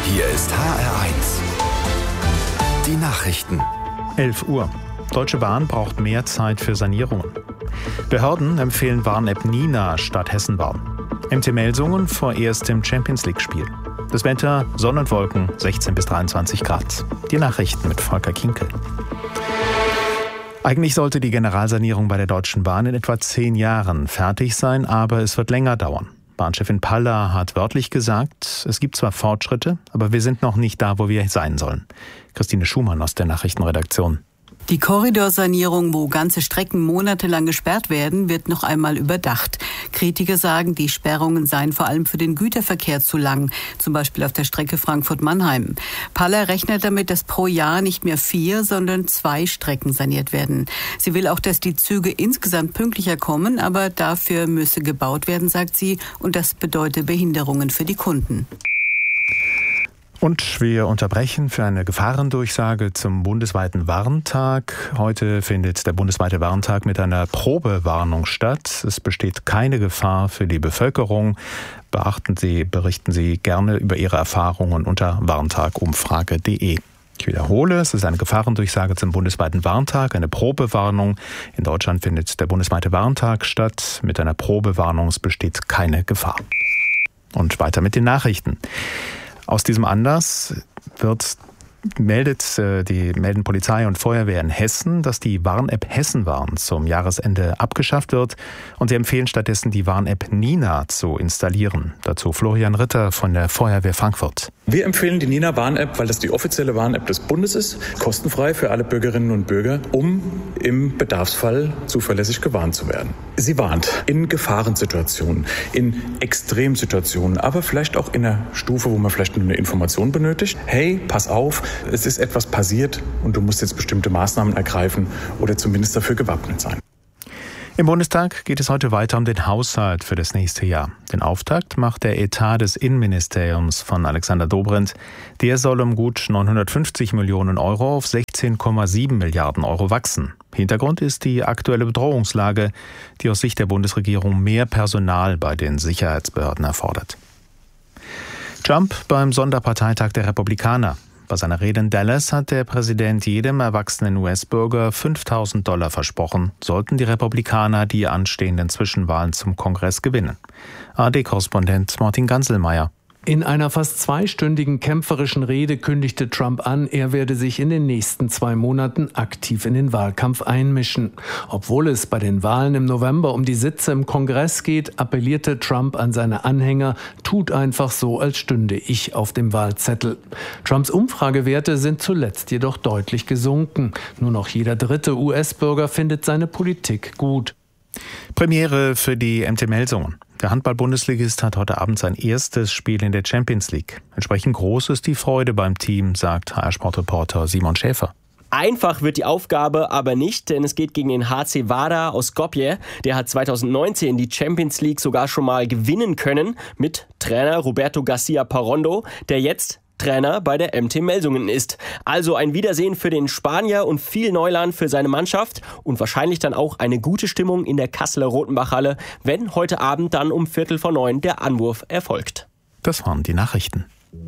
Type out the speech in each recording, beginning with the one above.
Hier ist HR1. Die Nachrichten. 11 Uhr. Deutsche Bahn braucht mehr Zeit für Sanierungen. Behörden empfehlen Warn-App Nina statt Hessenwarn. MT Melsungen vor erstem Champions-League-Spiel. Das Wetter, Sonne und Wolken, 16 bis 23 Grad. Die Nachrichten mit Volker Kinkel. Eigentlich sollte die Generalsanierung bei der Deutschen Bahn in etwa 10 Jahren fertig sein, aber es wird länger dauern. Bahnchefin Paller hat wörtlich gesagt, es gibt zwar Fortschritte, aber wir sind noch nicht da, wo wir sein sollen. Christine Schumann aus der Nachrichtenredaktion. Die Korridorsanierung, wo ganze Strecken monatelang gesperrt werden, wird noch einmal überdacht. Kritiker sagen, die Sperrungen seien vor allem für den Güterverkehr zu lang, zum Beispiel auf der Strecke Frankfurt-Mannheim. Paller rechnet damit, dass pro Jahr nicht mehr 4, sondern 2 Strecken saniert werden. Sie will auch, dass die Züge insgesamt pünktlicher kommen, aber dafür müsse gebaut werden, sagt sie, und das bedeutet Behinderungen für die Kunden. Und wir unterbrechen für eine Gefahrendurchsage zum bundesweiten Warntag. Heute findet der bundesweite Warntag mit einer Probewarnung statt. Es besteht keine Gefahr für die Bevölkerung. Berichten Sie gerne über Ihre Erfahrungen unter warntagumfrage.de. Ich wiederhole, es ist eine Gefahrendurchsage zum bundesweiten Warntag, eine Probewarnung. In Deutschland findet der bundesweite Warntag statt. Mit einer Probewarnung, es besteht keine Gefahr. Und weiter mit den Nachrichten. Aus diesem Anlass melden Polizei und Feuerwehr in Hessen, dass die Warn-App Hessenwarn zum Jahresende abgeschafft wird. Und sie empfehlen stattdessen, die Warn-App Nina zu installieren. Dazu Florian Ritter von der Feuerwehr Frankfurt. Wir empfehlen die Nina Warn-App, weil das die offizielle Warn-App des Bundes ist, kostenfrei für alle Bürgerinnen und Bürger, um im Bedarfsfall zuverlässig gewarnt zu werden. Sie warnt in Gefahrensituationen, in Extremsituationen, aber vielleicht auch in einer Stufe, wo man vielleicht nur eine Information benötigt. Hey, pass auf, es ist etwas passiert und du musst jetzt bestimmte Maßnahmen ergreifen oder zumindest dafür gewappnet sein. Im Bundestag geht es heute weiter um den Haushalt für das nächste Jahr. Den Auftakt macht der Etat des Innenministeriums von Alexander Dobrindt. Der soll um gut 950 Millionen Euro auf 16,7 Milliarden Euro wachsen. Hintergrund ist die aktuelle Bedrohungslage, die aus Sicht der Bundesregierung mehr Personal bei den Sicherheitsbehörden erfordert. Trump beim Sonderparteitag der Republikaner. Bei seiner Rede in Dallas hat der Präsident jedem erwachsenen US-Bürger $5.000 versprochen, sollten die Republikaner die anstehenden Zwischenwahlen zum Kongress gewinnen. ARD-Korrespondent Martin Ganselmeier. In einer fast 2-stündigen kämpferischen Rede kündigte Trump an, er werde sich in den nächsten 2 Monaten aktiv in den Wahlkampf einmischen. Obwohl es bei den Wahlen im November um die Sitze im Kongress geht, appellierte Trump an seine Anhänger, tut einfach so, als stünde ich auf dem Wahlzettel. Trumps Umfragewerte sind zuletzt jedoch deutlich gesunken. Nur noch jeder 3. US-Bürger findet seine Politik gut. Premiere für die MT Melsungen. Der Handball-Bundesligist hat heute Abend sein erstes Spiel in der Champions League. Entsprechend groß ist die Freude beim Team, sagt HR-Sportreporter Simon Schäfer. Einfach wird die Aufgabe aber nicht, denn es geht gegen den HC Vardar aus Skopje. Der hat 2019 die Champions League sogar schon mal gewinnen können mit Trainer Roberto Garcia Parrondo, der jetzt Trainer bei der MT Melsungen ist. Also ein Wiedersehen für den Spanier und viel Neuland für seine Mannschaft und wahrscheinlich dann auch eine gute Stimmung in der Kasseler Rotenbachhalle, wenn heute Abend dann um 8:45 der Anwurf erfolgt. Das waren die Nachrichten.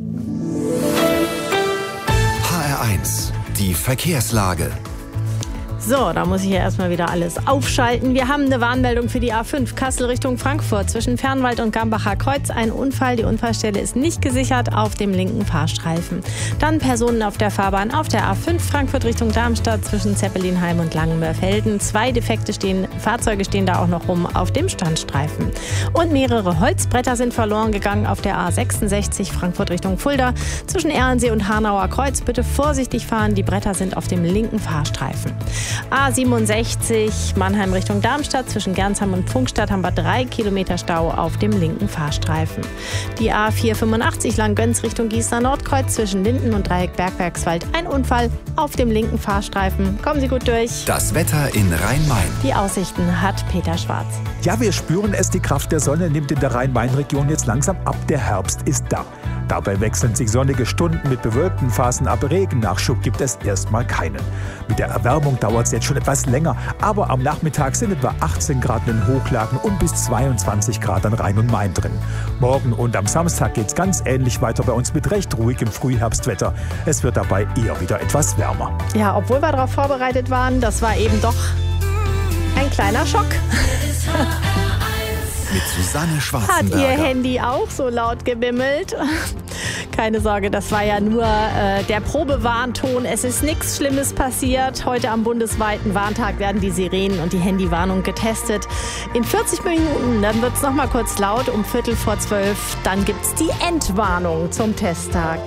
HR1, die Verkehrslage. So, da muss ich ja erstmal wieder alles aufschalten. Wir haben eine Warnmeldung für die A5 Kassel Richtung Frankfurt zwischen Fernwald und Gambacher Kreuz. Ein Unfall, die Unfallstelle ist nicht gesichert auf dem linken Fahrstreifen. Dann Personen auf der Fahrbahn auf der A5 Frankfurt Richtung Darmstadt zwischen Zeppelinheim und Langenmörfelden. 2 defekte Fahrzeuge stehen da auch noch rum auf dem Standstreifen. Und mehrere Holzbretter sind verloren gegangen auf der A66 Frankfurt Richtung Fulda zwischen Erlensee und Hanauer Kreuz. Bitte vorsichtig fahren, die Bretter sind auf dem linken Fahrstreifen. A67 Mannheim Richtung Darmstadt zwischen Gernsheim und Pfungstadt haben wir 3 Kilometer Stau auf dem linken Fahrstreifen. Die A485 Langgöns Richtung Gießener Nordkreuz zwischen Linden und Dreieck Bergwerkswald. Ein Unfall auf dem linken Fahrstreifen. Kommen Sie gut durch. Das Wetter in Rhein-Main. Die Aussichten hat Peter Schwarz. Ja, wir spüren es, die Kraft der Sonne nimmt in der Rhein-Main-Region jetzt langsam ab. Der Herbst ist da. Dabei wechseln sich sonnige Stunden mit bewölkten Phasen ab. Regennachschub gibt es erstmal keinen. Mit der Erwärmung dauert es jetzt schon etwas länger, aber am Nachmittag sind etwa 18 Grad in den Hochlagen und bis 22 Grad an Rhein und Main drin. Morgen und am Samstag geht es ganz ähnlich weiter bei uns mit recht ruhigem Frühherbstwetter. Es wird dabei eher wieder etwas wärmer. Ja, obwohl wir darauf vorbereitet waren, das war eben doch ein kleiner Schock. Mit Susanne Hat Schwarzenberger. Ihr Handy auch so laut gebimmelt? Keine Sorge, das war ja nur der Probewarnton. Es ist nichts Schlimmes passiert. Heute am bundesweiten Warntag werden die Sirenen und die Handywarnung getestet. In 40 Minuten, dann wird es nochmal kurz laut, um 11:45. Dann gibt es die Endwarnung zum Testtag.